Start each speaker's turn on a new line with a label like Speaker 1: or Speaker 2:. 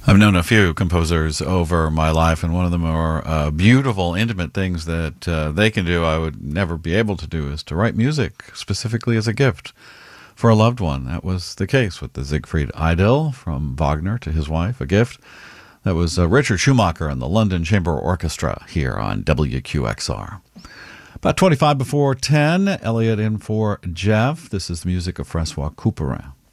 Speaker 1: I've known a few composers over my life, and one of the more beautiful, intimate things that they can do, I would never be able to do, is to write music specifically as a gift for a loved one. That was the case with the Siegfried Idyll, from Wagner to his wife, a gift. That was Richard Schumacher and the London Chamber Orchestra here on WQXR. About 25 before 10, Elliot in for Jeff. This is the music of Francois Couperin.